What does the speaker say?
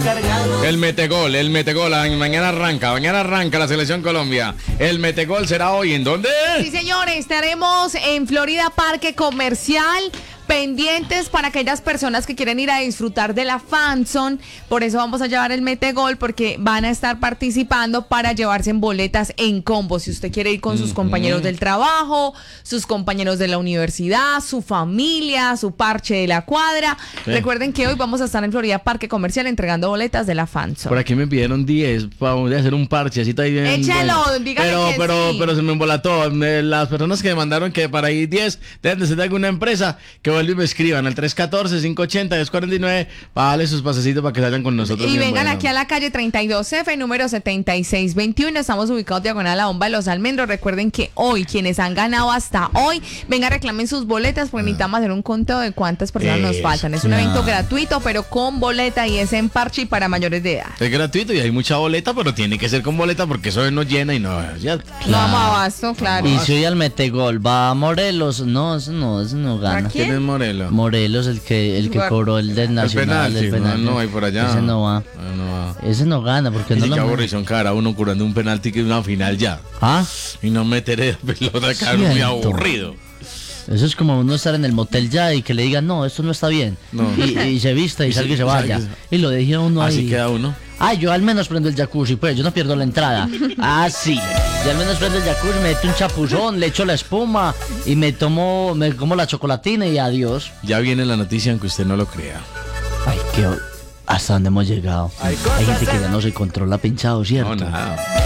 El Metegol, mañana arranca la Selección Colombia. El Metegol será hoy, ¿en dónde? Sí, señores, estaremos en Florida Parque Comercial, pendientes para aquellas personas que quieren ir a disfrutar de la FanZone. Por eso vamos a llevar el Metegol, porque van a estar participando para llevarse en boletas en combo. Si usted quiere ir con sus compañeros del trabajo, sus compañeros de la universidad, su familia, su parche de la cuadra. Sí. Recuerden que hoy vamos a estar en Florida Parque Comercial entregando boletas de la FanZone. Por aquí me pidieron 10 para hacer un parchecito ahí. Échalo, dígale que sí. Pero se me embolató. Las personas que me mandaron que para ir 10 deben de ser de alguna empresa, que vuelvan y me escriban al 314-580-1049 para darle sus pasecitos para que salgan con nosotros. Y vengan aquí a la calle 32F, número 7621. Estamos ubicados diagonal a la Bomba de los Almendros. Recuerden que hoy, quienes han ganado hasta hoy, vengan, reclamen sus boletas, porque necesitamos hacer un conteo de cuántas personas nos faltan. Es un evento gratuito, pero con boleta, y es en parche y para mayores de edad. Es gratuito y hay mucha boleta, pero tiene que ser con boleta porque eso no llena y no. Ya. No vamos a abasto, claro. Y si hoy al Metegol va a Morelos, no, eso no gana. ¿Quién es Morelos? Morelos, el que cobró el del Nacional. El penal, no, hay por allá. Ese no va. Ese no gana porque no lo. Qué aburrición, cara, uno curando un penalti que es una final ya. ¿Ah? Y no meter la pelota, cara, muy aburrido. Eso es como uno estar en el motel ya y que le digan, no, esto no está bien. No. Y se vista y salga y se vaya. Y lo deje uno ahí. Así queda uno. Yo al menos prendo el jacuzzi, pues, yo no pierdo la entrada. Sí. Yo al menos prendo el jacuzzi, me meto un chapuzón, le echo la espuma y me como la chocolatina y adiós. Ya viene la noticia aunque usted no lo crea. ¿Hasta dónde hemos llegado? Hay gente que ya no se controla pinchado, ¿cierto? No, nada.